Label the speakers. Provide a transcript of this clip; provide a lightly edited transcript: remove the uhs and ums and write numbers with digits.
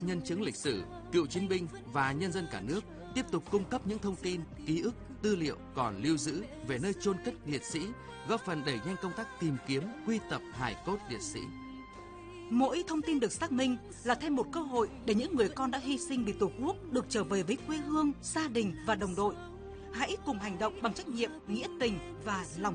Speaker 1: nhân chứng lịch sử, cựu chiến binh và nhân dân cả nước tiếp tục cung cấp những thông tin, ký ức, tư liệu còn lưu giữ về nơi chôn cất liệt sĩ, góp phần đẩy nhanh công tác tìm kiếm, quy tập hài cốt liệt sĩ.
Speaker 2: Mỗi thông tin được xác minh là thêm một cơ hội để những người con đã hy sinh vì Tổ quốc được trở về với quê hương, gia đình và đồng đội. Hãy cùng hành động bằng trách nhiệm, nghĩa tình và lòng